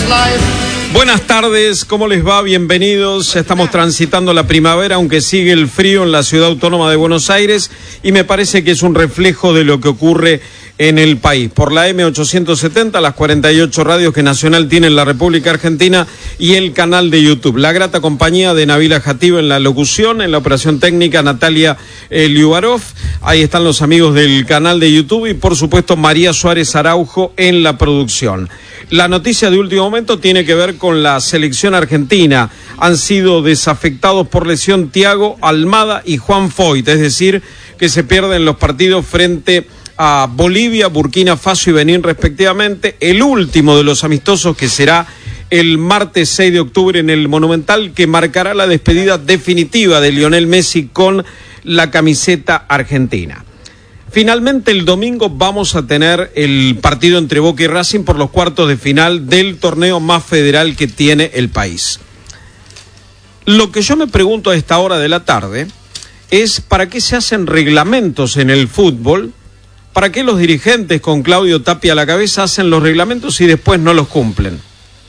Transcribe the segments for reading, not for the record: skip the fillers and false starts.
Buenas tardes, ¿cómo les va? Bienvenidos. Estamos transitando la primavera, aunque sigue el frío en la ciudad autónoma de Buenos Aires, y me parece que es un reflejo de lo que ocurre en el país. Por la M870, las 48 radios que Nacional tiene en la República Argentina y el canal de YouTube. La grata compañía de Nabila Jatib en la locución, en la operación técnica Natalia Liubarov. Ahí están los amigos del canal de YouTube y por supuesto María Suárez Araujo en la producción. La noticia de último momento tiene que ver con la selección argentina. Han sido desafectados por lesión Thiago Almada y Juan Foyt, es decir, que se pierden los partidos frente a Bolivia, Burkina Faso y Benín respectivamente. El último de los amistosos, que será el martes 6 de octubre en el Monumental, que marcará la despedida definitiva de Lionel Messi con la camiseta argentina. Finalmente el domingo vamos a tener el partido entre Boca y Racing por los cuartos de final del torneo más federal que tiene el país. Lo que yo me pregunto a esta hora de la tarde es ¿para qué se hacen reglamentos en el fútbol? ¿Para qué los dirigentes con Claudio Tapia a la cabeza hacen los reglamentos y después no los cumplen?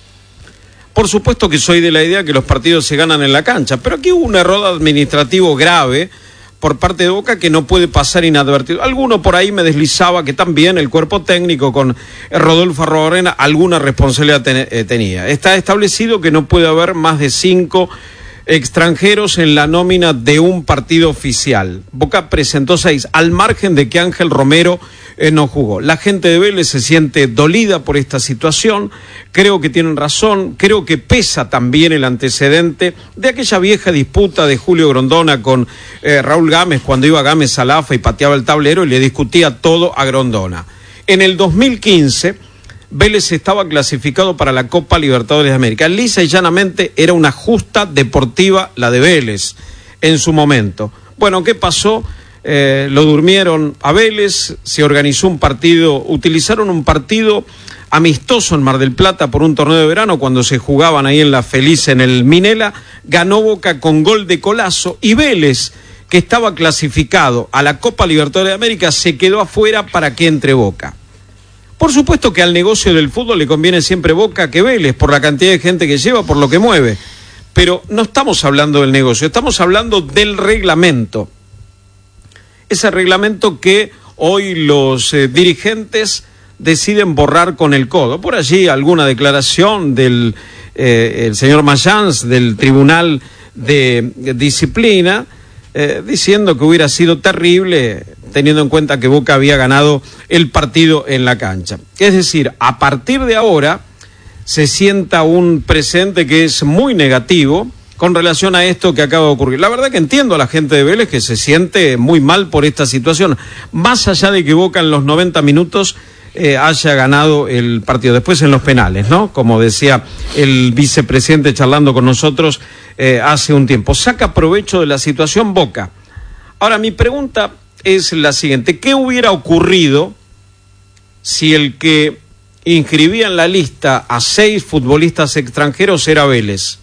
Por supuesto que soy de la idea que los partidos se ganan en la cancha, pero aquí hubo un error administrativo grave por parte de Boca que no puede pasar inadvertido. Alguno por ahí me deslizaba que también el cuerpo técnico con Rodolfo Arruabarrena alguna responsabilidad tenía. Está establecido que no puede haber más de 5 extranjeros en la nómina de un partido oficial. Boca presentó 6, al margen de que Ángel Romero no jugó. La gente de Vélez se siente dolida por esta situación, creo que tienen razón, creo que pesa también el antecedente de aquella vieja disputa de Julio Grondona con Raúl Gámez, cuando iba Gámez al AFA y pateaba el tablero y le discutía todo a Grondona. En el 2015, Vélez estaba clasificado para la Copa Libertadores de América. Lisa y llanamente era una justa deportiva la de Vélez en su momento. Bueno, ¿qué pasó? Lo durmieron a Vélez, se organizó un partido, utilizaron un partido amistoso en Mar del Plata por un torneo de verano cuando se jugaban ahí en La Feliz en el Minela, ganó Boca con gol de Colazo y Vélez, que estaba clasificado a la Copa Libertadores de América, se quedó afuera para que entre Boca. Por supuesto que al negocio del fútbol le conviene siempre Boca que Vélez, por la cantidad de gente que lleva, por lo que mueve. Pero no estamos hablando del negocio, estamos hablando del reglamento. Ese reglamento que hoy los dirigentes deciden borrar con el codo. Por allí alguna declaración del el señor Mayans del Tribunal de Disciplina, diciendo que hubiera sido terrible teniendo en cuenta que Boca había ganado el partido en la cancha. Es decir, a partir de ahora se sienta un presente que es muy negativo con relación a esto que acaba de ocurrir. La verdad que entiendo a la gente de Vélez que se siente muy mal por esta situación, más allá de que Boca en los 90 minutos haya ganado el partido. Después en los penales, ¿no? Como decía el vicepresidente charlando con nosotros hace un tiempo. Saca provecho de la situación Boca. Ahora, mi pregunta es la siguiente. ¿Qué hubiera ocurrido si el que inscribía en la lista a 6 futbolistas extranjeros era Vélez?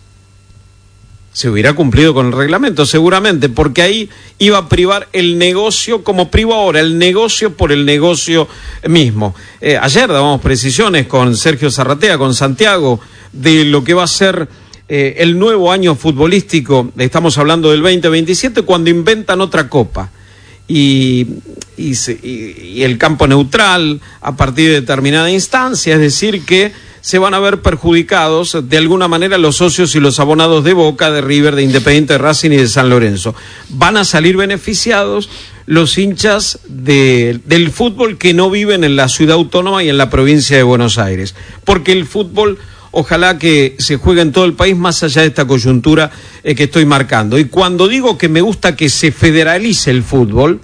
Se hubiera cumplido con el reglamento, seguramente, porque ahí iba a privar el negocio como priva ahora, el negocio por el negocio mismo. Ayer dábamos precisiones con Sergio Zarratea, con Santiago, de lo que va a ser el nuevo año futbolístico. Estamos hablando del 2027, cuando inventan otra copa. Y el campo neutral a partir de determinada instancia, es decir que se van a ver perjudicados de alguna manera los socios y los abonados de Boca, de River, de Independiente, de Racing y de San Lorenzo. Van a salir beneficiados los hinchas del fútbol que no viven en la ciudad autónoma y en la provincia de Buenos Aires, porque el fútbol ojalá que se juegue en todo el país más allá de esta coyuntura que estoy marcando. Y cuando digo que me gusta que se federalice el fútbol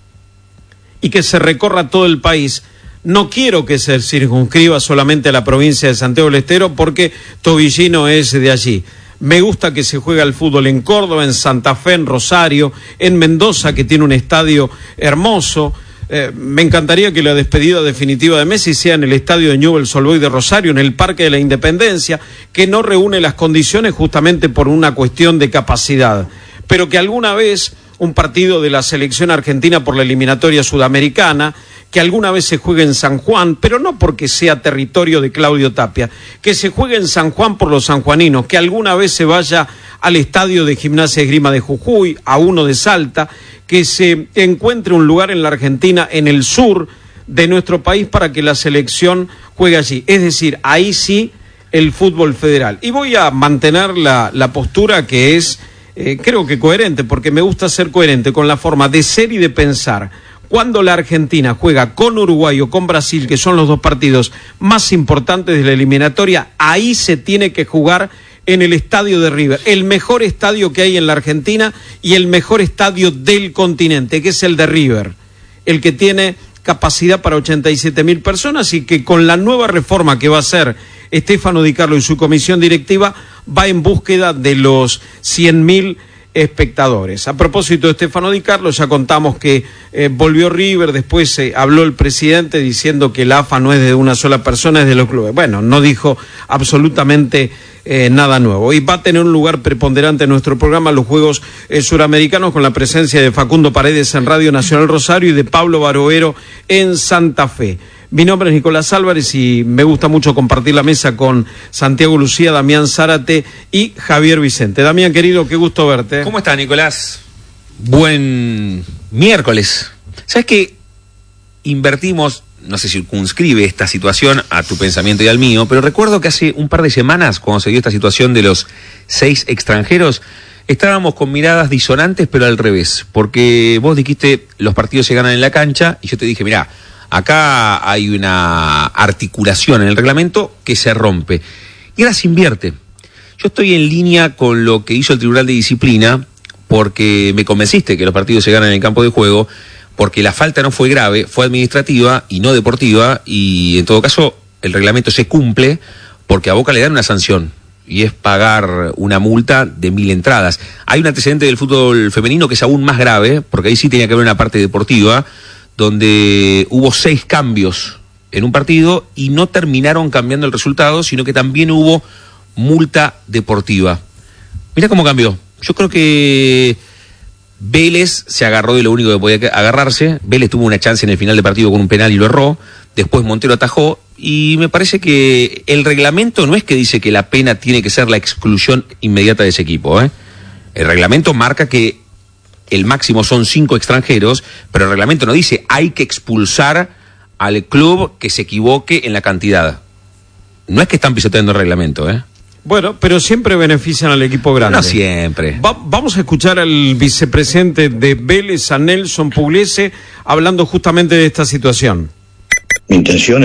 y que se recorra todo el país, no quiero que se circunscriba solamente a la provincia de Santiago del Estero porque Tobillino es de allí. Me gusta que se juegue al fútbol en Córdoba, en Santa Fe, en Rosario, en Mendoza, que tiene un estadio hermoso. Me encantaría que la despedida definitiva de Messi sea en el estadio de Newell's Old Boys de Rosario, en el Parque de la Independencia, que no reúne las condiciones justamente por una cuestión de capacidad, pero que alguna vez un partido de la selección argentina por la eliminatoria sudamericana, que alguna vez se juegue en San Juan, pero no porque sea territorio de Claudio Tapia, que se juegue en San Juan por los sanjuaninos, que alguna vez se vaya al estadio de Gimnasia y Esgrima de Jujuy, a uno de Salta, que se encuentre un lugar en la Argentina, en el sur de nuestro país, para que la selección juegue allí. Es decir, ahí sí el fútbol federal. Y voy a mantener la postura que es, creo que coherente, porque me gusta ser coherente con la forma de ser y de pensar. Cuando la Argentina juega con Uruguay o con Brasil, que son los dos partidos más importantes de la eliminatoria, ahí se tiene que jugar en el estadio de River, el mejor estadio que hay en la Argentina y el mejor estadio del continente, que es el de River, el que tiene capacidad para 87.000 personas y que con la nueva reforma que va a hacer Stefano Di Carlo y su comisión directiva va en búsqueda de los 100.000 espectadores. A propósito de Stefano Di Carlo, ya contamos que volvió River, después habló el presidente diciendo que la AFA no es de una sola persona, es de los clubes. Bueno, no dijo absolutamente nada nuevo. Y va a tener un lugar preponderante en nuestro programa los Juegos Suramericanos, con la presencia de Facundo Paredes en Radio Nacional Rosario y de Pablo Baroero en Santa Fe. Mi nombre es Nicolás Álvarez y me gusta mucho compartir la mesa con Santiago Lucía, Damián Zárate y Javier Vicente. Damián, querido, qué gusto verte. ¿Cómo estás, Nicolás? Buen miércoles. ¿Sabes qué? Invertimos, no se circunscribe esta situación a tu pensamiento y al mío, pero recuerdo que hace un par de semanas, cuando se dio esta situación de los 6 extranjeros, estábamos con miradas disonantes, pero al revés, porque vos dijiste los partidos se ganan en la cancha y yo te dije, mirá, acá hay una articulación en el reglamento que se rompe. Y ahora se invierte. Yo estoy en línea con lo que hizo el Tribunal de Disciplina, porque me convenciste que los partidos se ganan en el campo de juego, porque la falta no fue grave, fue administrativa y no deportiva, y en todo caso el reglamento se cumple porque a Boca le dan una sanción, y es pagar una multa de 1.000 entradas. Hay un antecedente del fútbol femenino que es aún más grave, porque ahí sí tenía que haber una parte deportiva, donde hubo 6 cambios en un partido y no terminaron cambiando el resultado, sino que también hubo multa deportiva. Mirá cómo cambió. Yo creo que Vélez se agarró de lo único que podía agarrarse. Vélez tuvo una chance en el final del partido con un penal y lo erró. Después Montero atajó. Y me parece que el reglamento no es que dice que la pena tiene que ser la exclusión inmediata de ese equipo, ¿eh? El reglamento marca que el máximo son 5 extranjeros, pero el reglamento no dice hay que expulsar al club que se equivoque en la cantidad. No es que están pisoteando el reglamento, ¿eh? Bueno, pero siempre benefician al equipo grande. No siempre. Vamos a escuchar al vicepresidente de Vélez, a Nelson Pugliese, hablando justamente de esta situación. Mi intención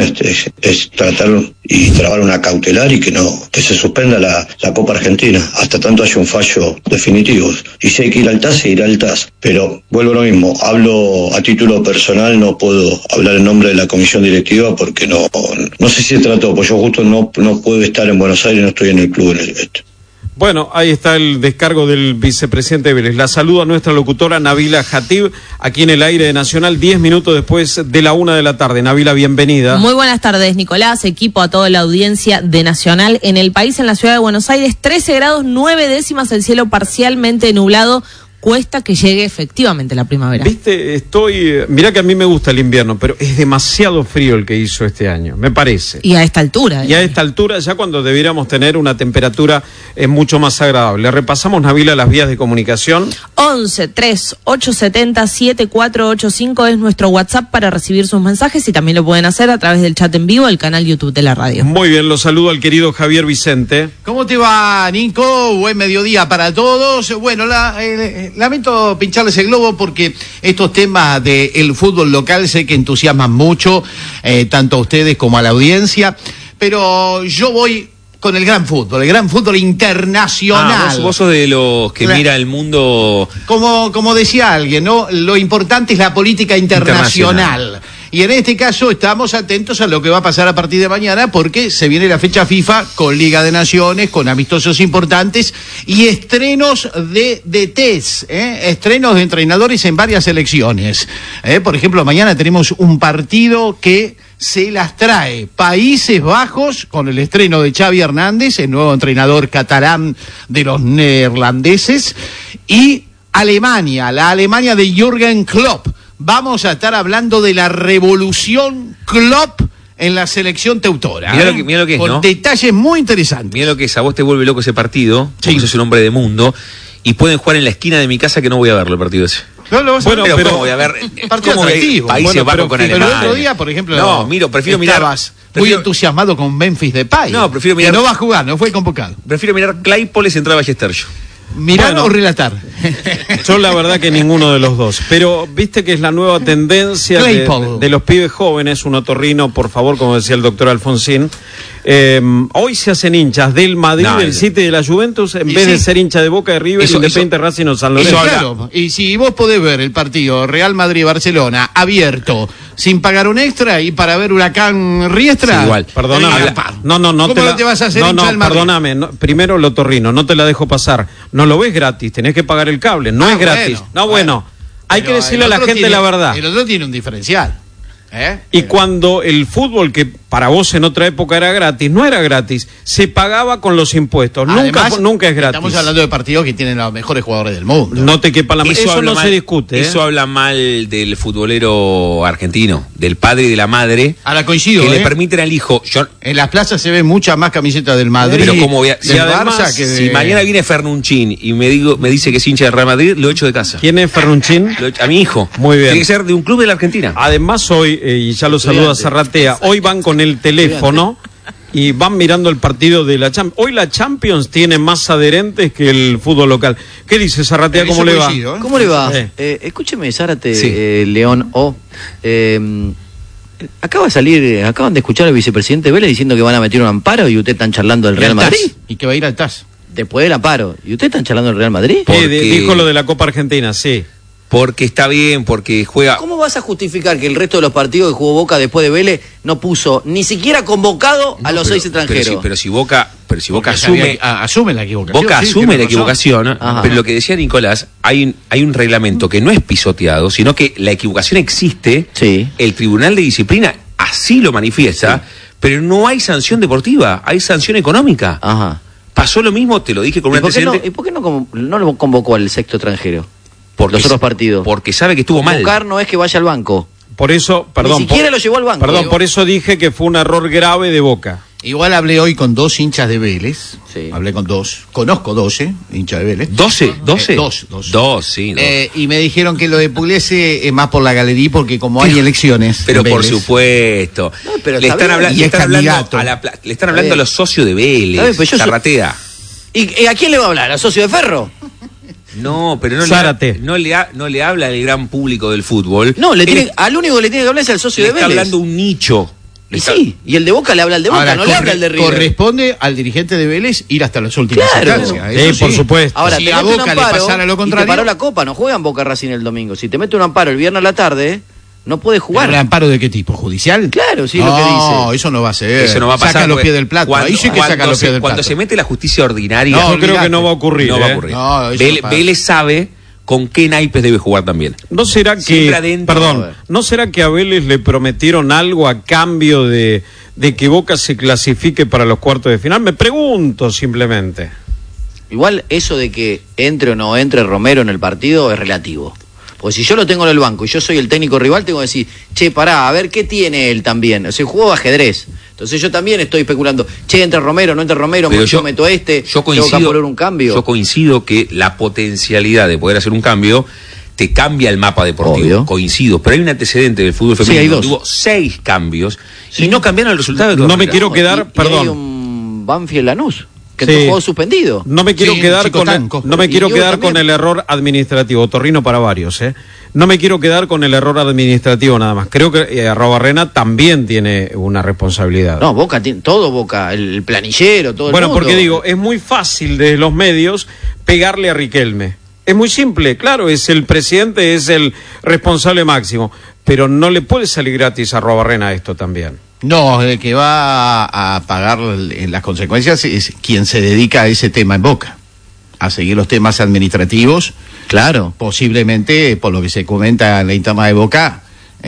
es tratar y trabar una cautelar y que se suspenda la Copa Argentina hasta tanto haya un fallo definitivo. Y si hay que ir al TAS, se irá al TAS. Pero vuelvo a lo mismo, hablo a título personal, no puedo hablar en nombre de la comisión directiva porque no sé si se trató, pues yo justo no puedo estar en Buenos Aires, no estoy en el club en el. Bueno, ahí está el descargo del vicepresidente de Vélez. La saludo a nuestra locutora Nabila Jatib, aquí en el aire de Nacional, 10 minutos después de la 1 de la tarde. Nabila, bienvenida. Muy buenas tardes, Nicolás, equipo, a toda la audiencia de Nacional. En el país, en la ciudad de Buenos Aires, 13 grados 9 décimas, el cielo parcialmente nublado. Cuesta que llegue efectivamente la primavera. Viste, mirá que a mí me gusta el invierno, pero es demasiado frío el que hizo este año, me parece. Y a esta altura. Y a esta altura, ya cuando debiéramos tener una temperatura mucho más agradable. Repasamos, Nabila, las vías de comunicación. 11-3870-7485 es nuestro WhatsApp para recibir sus mensajes y también lo pueden hacer a través del chat en vivo del canal YouTube de la radio. Muy bien, los saludo al querido Javier Vicente. ¿Cómo te va, Nico? Buen mediodía para todos. Bueno, lamento pincharles el globo porque estos temas del fútbol local sé que entusiasman mucho, tanto a ustedes como a la audiencia, pero yo voy con el gran fútbol internacional. Vos sos de los que mira el mundo. Como decía alguien, ¿no? Lo importante es la política internacional. Y en este caso estamos atentos a lo que va a pasar a partir de mañana porque se viene la fecha FIFA con Liga de Naciones, con amistosos importantes y estrenos de DTs, estrenos de entrenadores en varias selecciones. Por ejemplo, mañana tenemos un partido que se las trae Países Bajos con el estreno de Xavi Hernández, el nuevo entrenador catalán de los neerlandeses, y Alemania, la Alemania de Jürgen Klopp. vamos a estar hablando de la revolución Klopp en la selección teutora. Mirá lo que es, con ¿no? detalles muy interesantes. Mira lo que es, a vos te vuelve loco ese partido, Sí. porque sos un hombre de mundo, y pueden jugar en la esquina de mi casa que no voy a verlo el partido ese. No lo vas a Bueno, ver. Pero pero- ¿cómo voy a ver? Partido ¿Cómo voy a ir? atractivo. Países Bueno, Bajos con pero el Alemania. otro día, por ejemplo, No, prefiero mirar. estabas muy prefiero- entusiasmado con Memphis Depay. No, prefiero mirar- Que no va a jugar, no fue convocado. Prefiero mirar Claypole Central Ballester yo. ¿Mirar Bueno. o relatar? Yo la verdad que ninguno de los dos. Pero viste que es la nueva tendencia Claypool. de los pibes jóvenes, un otorrino, por favor, como decía el doctor Alfonsín. Hoy se hacen hinchas del Madrid, No, del City, de la Juventus, en Y vez de sí. ser hincha de Boca, de River, Eso- Independiente, Racing o San Y Lorenzo. claro, y si vos podés ver el partido Real Madrid-Barcelona abierto, sin pagar un extra, y para ver Huracán Riestra, Sí, igual. Perdóname. tenés que pagar. No ¿Cómo te no la- te vas a hacer no, hincha no, del Madrid? perdóname. Primero el otorrino, no te la dejo pasar. No lo ves gratis, tenés que pagar el cable, no Ah, es gratis. bueno, No, bueno. Hay que Pero decirle a el la otro gente tiene- la verdad. El otro tiene un diferencial. Y cuando el fútbol, que para vos en otra época era gratis, no era gratis, se pagaba con los impuestos. Además, Nunca es gratis. Estamos hablando de partidos que tienen los mejores jugadores del mundo. No te quepa la Eso habla no mal- se discute. Eso habla mal del futbolero argentino, del padre y de la madre, Ahora coincido, que le permiten al hijo. Yo, En las plazas se ven muchas más camisetas del Madrid, pero ¿cómo voy a- del si además, Barça, que de... si mañana viene Fernuchin y me dice que es hincha del Real Madrid, lo echo de casa. ¿Quién es Ferruchin? A mi hijo. Muy bien. Tiene que ser de un club de la Argentina. Además hoy, y ya lo saluda Zarratea, hoy van con el teléfono y van mirando el partido de la Champions. Hoy la Champions tiene más adherentes que el fútbol local. ¿Qué dice Zarratea? En ¿Cómo eso le va? coincido, ¿eh? ¿Cómo le va? Sí. Escúcheme, Zárate, Sí. León O. Acaban de escuchar al vicepresidente Vélez diciendo que van a meter un amparo y ustedes están charlando del Y Real al TAS, Madrid. y que va a ir al TAS. Después del amparo. ¿Y ustedes están charlando del Real Madrid? Porque- Dijo lo de la Copa Argentina, sí. Porque está bien, porque juega. ¿Cómo vas a justificar que el resto de los partidos que jugó Boca después de Vélez no puso ni siquiera convocado a los 6 extranjeros? Pero si Boca Porque asume. asume la equivocación. Boca sí, asume tiene la razón. equivocación, Ajá. pero lo que decía Nicolás, hay un reglamento que no es pisoteado, sino que la equivocación existe, Sí. el Tribunal de Disciplina así lo manifiesta, pero no hay sanción deportiva, hay sanción económica. Ajá. Pasó lo mismo, te lo dije con un ¿Y por qué no, antecedente, y por qué no lo convocó al sexto extranjero? porque, los otros partidos. porque sabe que estuvo mal. Convocar no es que vaya al banco. Por eso, perdón. Ni siquiera lo llevó al banco. Perdón, Digo. por eso dije que fue un error grave de Boca. Igual hablé hoy con 2 hinchas de Vélez. Sí. Hablé con 2. Conozco 12 hinchas de Vélez. 12. Dos. Sí. Dos. Y me dijeron que lo de Pugliese es más por la galería porque como hay elecciones. Pero en por Vélez, supuesto. No, pero le, está están bien. habla- Y le es están hablando candidato. le están hablando a bien. los socios de Vélez, Está bien, pero yo soy- Zarratea. ¿Y a quién le va a hablar? ¿Al socio de Ferro? No, pero Zárate. no le habla al gran público del fútbol. No, Él al único que le tiene que hablar es al socio le de está Vélez. hablando un nicho. Le Y está- sí, y el de Boca le habla al de Boca, Ahora, no le habla al de River. corresponde al dirigente de Vélez ir hasta las últimas Claro. instancias. Sí, eso por supuesto. Ahora, Si te a mete un Boca le amparo pasara lo y contrario- te paró la Copa, no juegan Boca Racing el domingo. Si te mete un amparo el viernes a la tarde, no puede jugar. ¿El amparo de qué tipo? ¿Judicial? Claro, sí, no, lo que dice. eso no va a ser. Eso no va a pasar. Saca los porque pies del plato. Ahí sí que saca los pies del Cuando plato. se mete la justicia ordinaria, No, Yo creo olvidate. que no va a ocurrir. no va a ¿eh? ocurrir. No, eso Vélez, no pasa. Vélez sabe con qué naipes debe jugar también. ¿No será Siempre que, adentro. perdón, A ver. no será que a Vélez le prometieron algo a cambio de que Boca se clasifique para los cuartos de final? Me pregunto simplemente. Igual eso de que entre o no entre Romero en el partido es relativo. Porque si yo lo tengo en el banco y yo soy el técnico rival, tengo que decir, che, pará, a ver qué tiene él también. O sea, jugó ajedrez. Entonces yo también estoy especulando, che, entra Romero, no entra Romero, Pero yo meto este, yo tengo que poner un cambio. Yo coincido que la potencialidad de poder hacer un cambio te cambia el mapa deportivo. Obvio. Coincido, pero hay un antecedente del fútbol femenino. hay donde dos. Hubo 6 cambios Sí. y no cambiaron el resultado de No todas me maneras. quiero quedar, Y hay perdón. un Banfield Lanús, que Sí. jugó suspendido. No me quiero Sí, quedar Chico con Tanco. no me Y quiero Diego quedar también. con el error administrativo, Torrino para varios, No me quiero quedar con el error administrativo nada más. Creo que Arrobarrena también tiene una responsabilidad. No, Boca, todo Boca, el planillero, todo Bueno, el mundo. porque digo, es muy fácil desde los medios pegarle a Riquelme. Es muy simple, claro, es el presidente, es el responsable máximo, pero no le puede salir gratis a Arrobarrena esto también. No, el que va a pagar las consecuencias es quien se dedica a ese tema en Boca. A seguir los temas administrativos. Claro. Posiblemente, por lo que se comenta en la interna de Boca,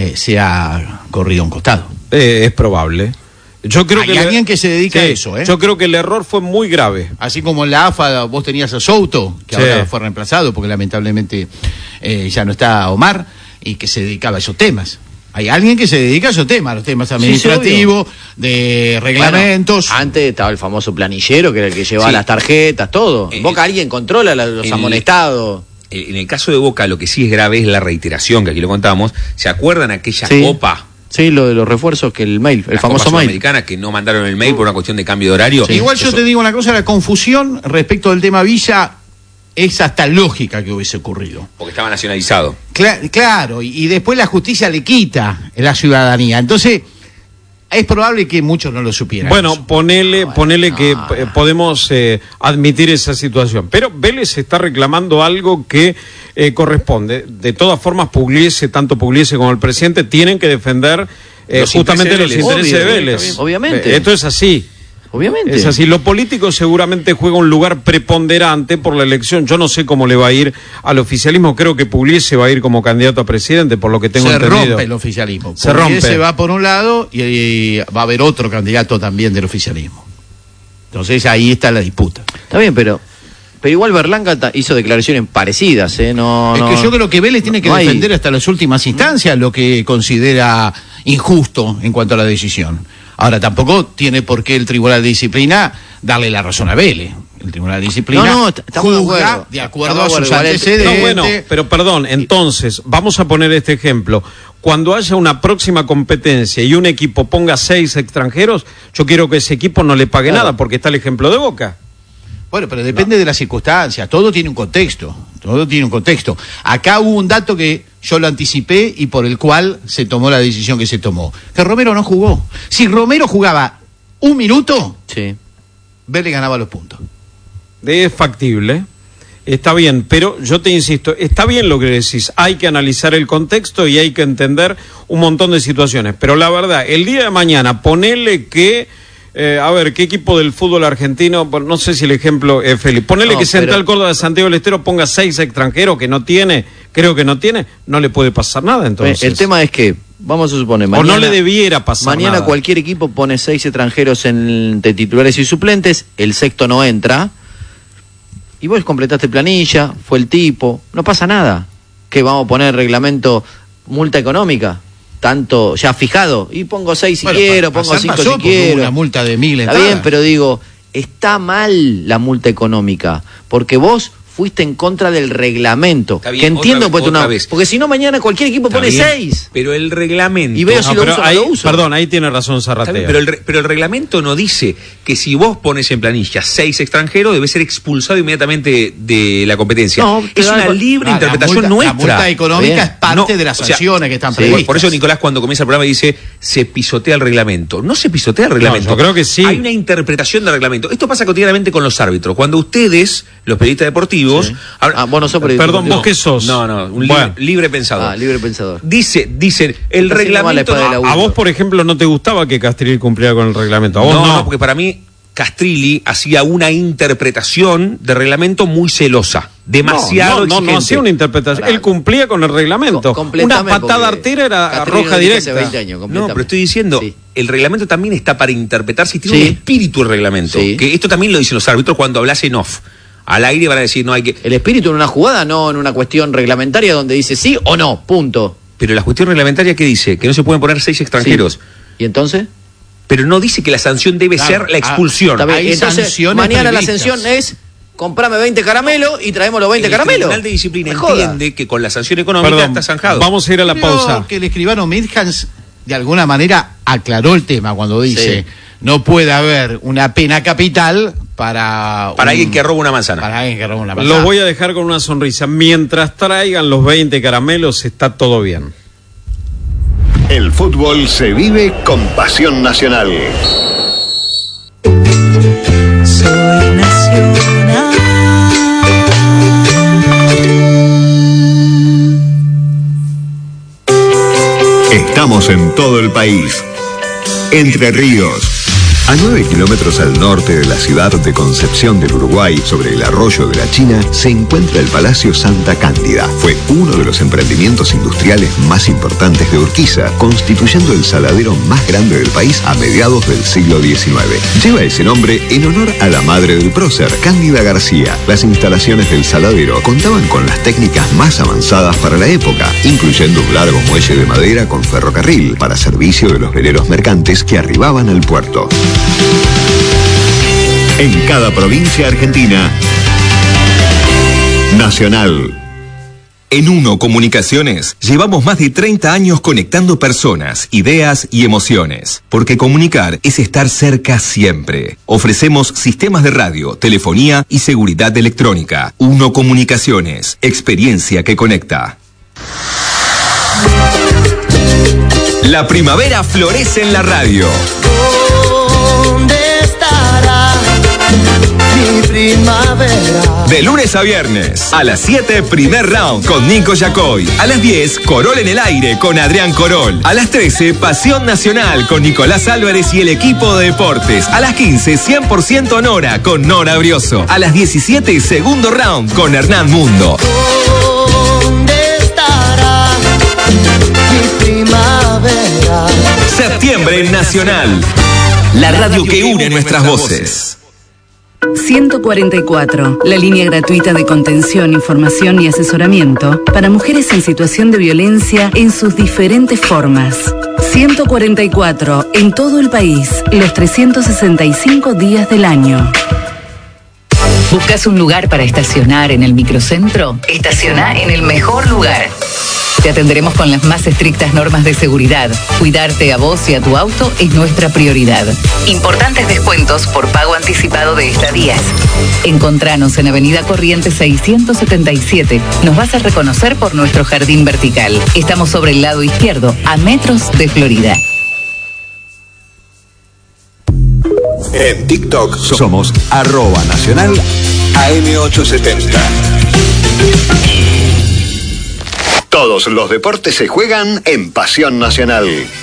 sea corrido a un costado. Es probable. Yo creo Hay alguien que se dedica a eso, Yo creo que el error fue muy grave. Así como en la AFA vos tenías a Souto, que Sí. ahora fue reemplazado porque lamentablemente ya no está Omar. y que se dedicaba a esos temas. Hay alguien que se dedica a esos temas, los temas administrativos, de reglamentos. Bueno, antes estaba el famoso planillero, que era el que llevaba las tarjetas, todo. En Boca alguien controla los amonestados. En el caso de Boca, lo que sí es grave es la reiteración, que aquí lo contamos. ¿Se acuerdan aquella copa? Sí, lo de los refuerzos, que el mail, el famoso mail. Americana, que no mandaron el mail por una cuestión de cambio de horario. Sí, igual yo te digo una cosa, la confusión respecto del tema Villa es hasta lógica que hubiese ocurrido. Porque estaba nacionalizado. Claro, y después la justicia le quita la ciudadanía. Entonces, es probable que muchos no lo supieran. Bueno, ponele que podemos admitir esa situación. Pero Vélez está reclamando algo que corresponde. De todas formas, tanto Pugliese como el presidente tienen que defender justamente los intereses de Vélez. Obviamente. Esto es así. Obviamente. Es así. Lo político seguramente juega un lugar preponderante por la elección. Yo no sé cómo le va a ir al oficialismo. Creo que Pugliese va a ir como candidato a presidente, por lo que tengo entendido. Se rompe el oficialismo. Se rompe. Se va por un lado y va a haber otro candidato también del oficialismo. Entonces ahí está la disputa. Está bien, pero igual Berlanga hizo declaraciones parecidas, ¿eh? Que yo creo que Vélez tiene que defender hasta las últimas instancias lo que considera injusto en cuanto a la decisión. Ahora, tampoco tiene por qué el Tribunal de Disciplina darle la razón a Vélez. El Tribunal de Disciplina juzga de acuerdo a sus antecedentes. No, bueno, pero perdón, entonces, vamos a poner este ejemplo. Cuando haya una próxima competencia y un equipo ponga 6 extranjeros, yo quiero que ese equipo no le pague nada, porque está el ejemplo de Boca. Bueno, pero depende de las circunstancias, todo tiene un contexto, Acá hubo un dato que yo lo anticipé y por el cual se tomó la decisión que se tomó, que Romero no jugó. Si Romero jugaba un minuto, Vélez ganaba los puntos. Es factible, está bien, pero yo te insisto, está bien lo que decís, hay que analizar el contexto y hay que entender un montón de situaciones, pero la verdad, el día de mañana, ponele que a ver, ¿qué equipo del fútbol argentino? Bueno, no sé si el ejemplo es Felipe. Ponele que Central Córdoba de Santiago del Estero ponga 6 extranjeros que no tiene, no le puede pasar nada entonces. El tema es que, vamos a suponer, mañana, o no le debiera pasar mañana nada. Cualquier equipo pone 6 extranjeros de titulares y suplentes, el sexto no entra, y vos completaste planilla, fue el tipo, no pasa nada. ¿Qué vamos a poner reglamento, multa económica? Tanto ya fijado, y pongo 6 si quiero, pongo 5 si quiero. Una multa de 1.000 Está bien, pero digo, está mal la multa económica, porque vos fuiste en contra del reglamento. Bien, que entiendo, otra vez. Porque si no, mañana cualquier equipo pone 6. Pero el reglamento. Y veo si lo uso o no lo uso. Perdón, ahí tiene razón Zarratea. Pero el reglamento no dice que si vos pones en planilla 6 extranjeros, debe ser expulsado inmediatamente de la competencia. No, es una libre interpretación nuestra. La multa económica es parte de las sanciones que están previstas. Por eso Nicolás, cuando comienza el programa, dice: se pisotea el reglamento. No se pisotea el reglamento. Yo creo que sí. Hay una interpretación del reglamento. Esto pasa cotidianamente con los árbitros. Cuando ustedes, los periodistas deportivos. Vos no sos periodista. Perdón, ¿vos qué sos? No, un libre pensador. Libre pensador. Dicen, el reglamento. A vos, por ejemplo, no te gustaba que Castrilli cumpliera con el reglamento. ¿A vos no, porque para mí Castrilli hacía una interpretación de reglamento muy celosa. Demasiado exigente. No hacía una interpretación. Él cumplía con el reglamento. Una patada artera era roja directa. 20 años, no, pero estoy diciendo, el reglamento también está para interpretarse y tiene un espíritu el reglamento. Que esto también lo dicen los árbitros cuando hablas en off. Al aire van a decir, no hay que... El espíritu en una jugada, no en una cuestión reglamentaria donde dice sí o no, punto. Pero la cuestión reglamentaria, ¿qué dice? Que no se pueden poner 6 extranjeros. ¿Y entonces? Pero no dice que la sanción debe ser la expulsión. Entonces, mañana previstas. La sanción es... comprame 20 caramelos y traemos los 20 caramelos. El Tribunal de Disciplina entiende que con la sanción económica está zanjado. Vamos a ir a la pausa. Que el escribano Midhans de alguna manera aclaró el tema cuando dice no puede haber una pena capital para alguien que roba una manzana. Para alguien que roba una manzana. Los voy a dejar con una sonrisa. Mientras traigan los 20 caramelos está todo bien. El fútbol se vive con pasión nacional. Soy nacional. Estamos en todo el país. Entre Ríos, A 9 kilómetros al norte de la ciudad de Concepción del Uruguay, sobre el arroyo de la China, se encuentra el Palacio Santa Cándida. Fue uno de los emprendimientos industriales más importantes de Urquiza, constituyendo el saladero más grande del país a mediados del siglo XIX. Lleva ese nombre en honor a la madre del prócer, Cándida García. Las instalaciones del saladero contaban con las técnicas más avanzadas para la época, incluyendo un largo muelle de madera con ferrocarril para servicio de los veleros mercantes que arribaban al puerto. En cada provincia argentina, Nacional. En Uno Comunicaciones llevamos más de 30 años conectando personas, ideas y emociones. Porque comunicar es estar cerca siempre. Ofrecemos sistemas de radio, telefonía y seguridad electrónica. Uno Comunicaciones, experiencia que conecta. La primavera florece en la radio. ¿Dónde estará mi primavera? De lunes a viernes, a las 7, primer round con Nico Yacoy. A las 10, Corol en el aire con Adrián Corol. A las 13, Pasión Nacional con Nicolás Álvarez y el equipo de deportes. A las 15, 100% Nora con Nora Brioso. A las 17, segundo round con Hernán Mundo. ¿Dónde estará mi primavera? Septiembre Nacional. La radio que une nuestras voces. 144, la línea gratuita de contención, información y asesoramiento para mujeres en situación de violencia en sus diferentes formas. 144, en todo el país, los 365 días del año. ¿Buscas un lugar para estacionar en el microcentro? Estaciona en el mejor lugar. Te atenderemos con las más estrictas normas de seguridad. Cuidarte a vos y a tu auto es nuestra prioridad. Importantes descuentos por pago anticipado de estadías. Encontranos en Avenida Corrientes 677. Nos vas a reconocer por nuestro jardín vertical. Estamos sobre el lado izquierdo, a metros de Florida. En TikTok somos @nacional AM870. Todos los deportes se juegan en Pasión Nacional.